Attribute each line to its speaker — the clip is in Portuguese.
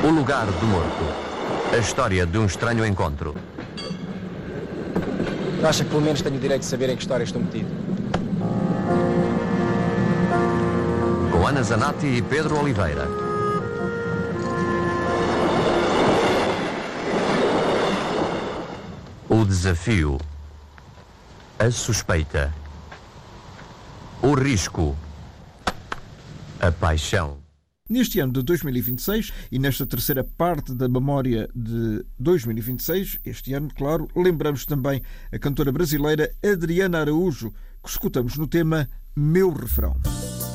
Speaker 1: O lugar do morto. A história de um estranho encontro.
Speaker 2: Acha que pelo menos tenho o direito de saber em que história estou metido?
Speaker 1: Com Ana Zanatti e Pedro Oliveira. O desafio. A suspeita. O risco. A paixão.
Speaker 3: Neste ano de 2026 e nesta terceira parte da memória de 2026, este ano, claro, lembramos também a cantora brasileira Adriana Araújo, que escutamos no tema Meu Refrão.